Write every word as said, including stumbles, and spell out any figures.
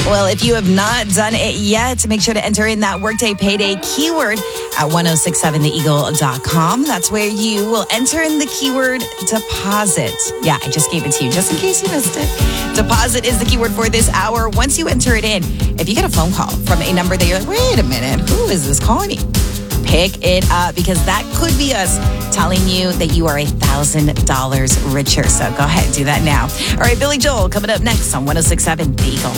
Well, if you have not done it yet, make sure to enter in that Workday Payday keyword at ten sixty-seven the eagle dot com. That's where you will enter in the keyword deposit. Yeah, I just gave it to you just in case you missed it. Deposit is the keyword for this hour. Once you enter it in, if you get a phone call from a number that you're like, wait a minute, who is this calling me? Pick it up, because that could be us telling you that you are one thousand dollars richer. So go ahead, do that now. All right, Billy Joel coming up next on ten sixty-seven The Eagle.